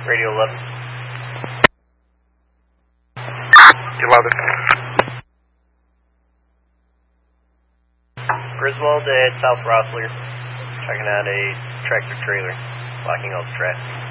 Radio 11. 11. Griswold at South Rossler, checking out a tractor trailer, blocking all the traffic.